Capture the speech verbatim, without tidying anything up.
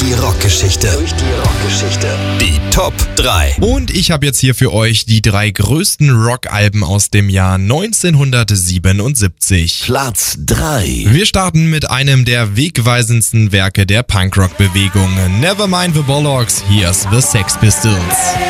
die Rockgeschichte. Durch die Rockgeschichte. Die Top drei. Und ich habe jetzt hier für euch die drei größten Rockalben aus dem Jahr neunzehnhundertsiebenundsiebzig. Platz drei. Wir starten mit einem der wegweisendsten Werke der Punkrock-Bewegung. Nevermind the Bollocks, here's the Sex Pistols.